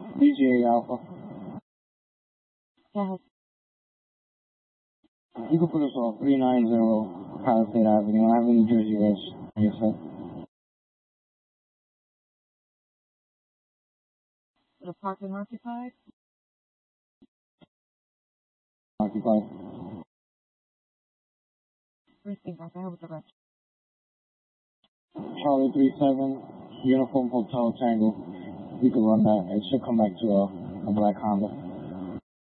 BGA Alpha. Go ahead. You can put us on 390 Palisade Avenue. I have a New Jersey Res. Yes, sir. The parking occupied? Occupied. Receive. I have with the rest. Charlie 37, Uniform Hotel Tango. You can run that. It should come back to a black Honda.